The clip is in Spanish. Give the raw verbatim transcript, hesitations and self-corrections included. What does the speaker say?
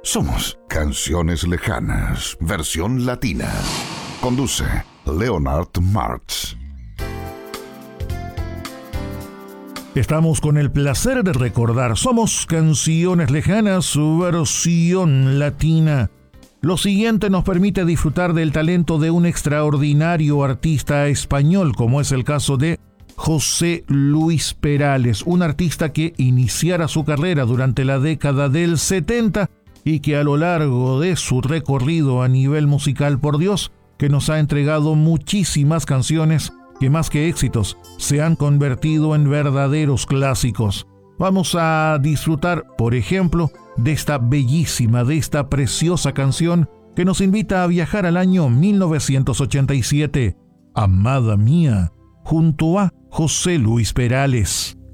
Somos Canciones Lejanas, versión latina. Conduce Leonard Martz. Estamos con el placer de recordar Somos Canciones Lejanas, su versión latina. Lo siguiente nos permite disfrutar del talento de un extraordinario artista español, como es el caso de José Luis Perales, un artista que iniciara su carrera durante la década del setenta y que a lo largo de su recorrido a nivel musical, por Dios, que nos ha entregado muchísimas canciones que más que éxitos se han convertido en verdaderos clásicos. Vamos a disfrutar, por ejemplo, de esta bellísima, de esta preciosa canción que nos invita a viajar al año mil novecientos ochenta y siete, Amada Mía, junto a José Luis Perales.